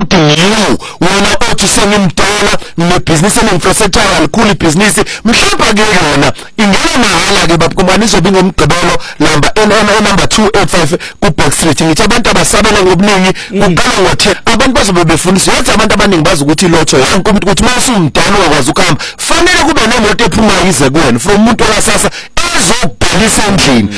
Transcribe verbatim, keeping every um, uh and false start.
ukuthi ngiyo wena othi sengimdala nginebhizinisi eninfrastructure alikhulu ibhizinisi mhlawumbe ke yona ingena mahala ke babukumana izobe ngomgqibelo lamba number two eighty-five ku Back Street ngithi abantu abasabela ngobuningi kuqala ngothe abantu bazobe befundiswa yathi abantu abaningi bazi ukuthi ilotho yanku umuntu ukuthi mase umdala ungakwazi ukuhamba fanele kube nemoto ephuma yize kuwena from umuntu wasasa ezobhalisa endlini